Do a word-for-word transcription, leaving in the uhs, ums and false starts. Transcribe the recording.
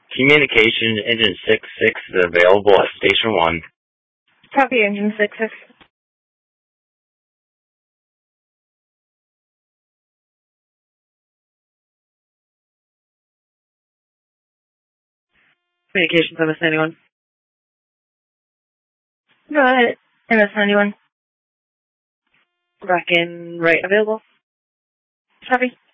Communication Engine six six is available at Station one. Copy, Engine six six. Communications M S ninety-one. Go ahead, M S ninety-one. Back in right available. Copy.